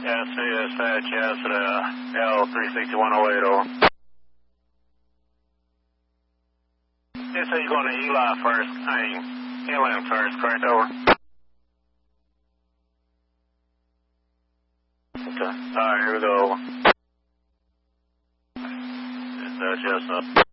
Yes, dispatch, yes, L36108, over. You say you're going to Eli first, Inland first, correct, over? Okay, alright, here we go, over. Dispatch, yes,